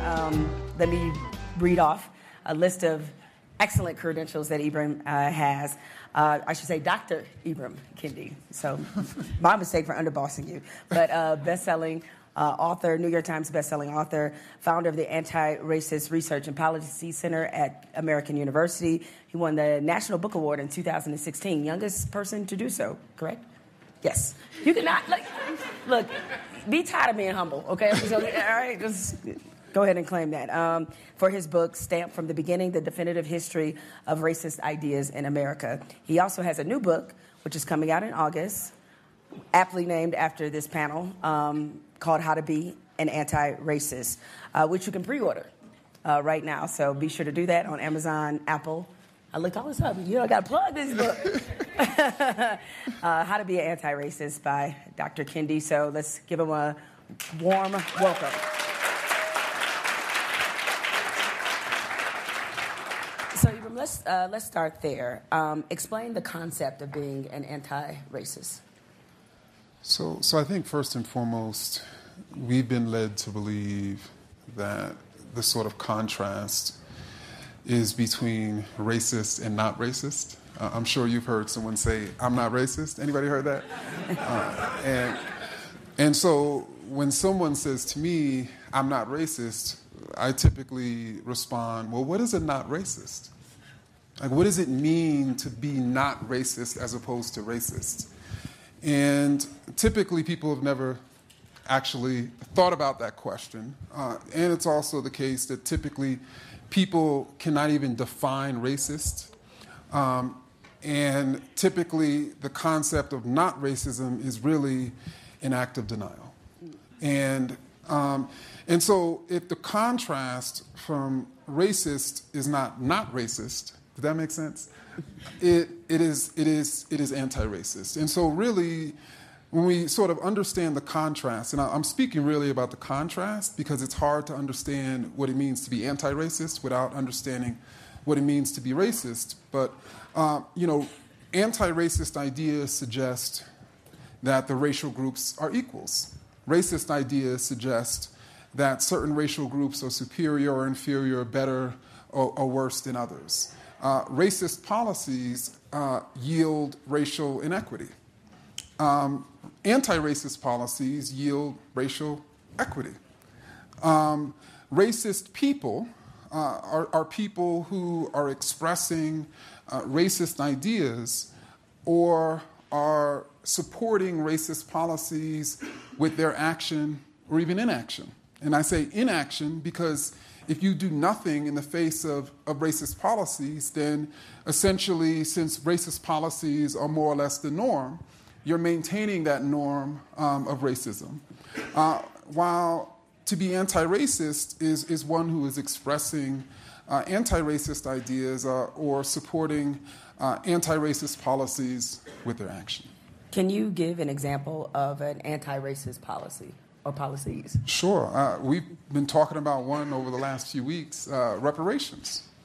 let me read off a list of excellent credentials that Ibram has. I should say Dr. Ibram Kendi. So my mistake for underbossing you. But best-selling author, New York Times best-selling author, founder of the Anti-Racist Research and Policy Center at American University. He won the National Book Award in 2016. Youngest person to do so, correct? Yes. You cannot, look, be tired of being humble, okay? So, all right, just go ahead and claim that. For his book, Stamped from the Beginning, The Definitive History of Racist Ideas in America. He also has a new book, which is coming out in August, aptly named after this panel, called How to Be an Anti-Racist, which you can pre-order right now. So be sure to do that on Amazon, Apple. I looked all this up. I got to plug this book. How to Be an Anti-Racist by Dr. Kendi. So let's give him a warm welcome. So Ibram, let's start there. Explain the concept of being an anti-racist. So I think first and foremost, we've been led to believe that the sort of contrast is between racist and not racist. I'm sure you've heard someone say, "I'm not racist." Anybody heard that? And so when someone says to me, "I'm not racist," I typically respond, "Well, what is a not racist? Like, what does it mean to be not racist as opposed to racist?" And typically people have never actually thought about that question. And it's also the case that typically people cannot even define racist. And typically the concept of not racism is really an act of denial. And so if the contrast from racist is not racist, does that make sense? It is anti-racist. And so really, when we sort of understand the contrast, and I'm speaking really about the contrast because it's hard to understand what it means to be anti-racist without understanding what it means to be racist. But, anti-racist ideas suggest that the racial groups are equals. Racist ideas suggest that certain racial groups are superior or inferior, better or worse than others. Racist policies yield racial inequity. Anti-racist policies yield racial equity. Racist people are people who are expressing racist ideas or are supporting racist policies with their action or even inaction. And I say inaction because if you do nothing in the face of racist policies, then essentially, since racist policies are more or less the norm, you're maintaining that norm of racism. While to be anti-racist is one who is expressing anti-racist ideas or supporting anti-racist policies with their action. Can you give an example of an anti-racist policy or policies? Sure. We've been talking about one over the last few weeks, reparations.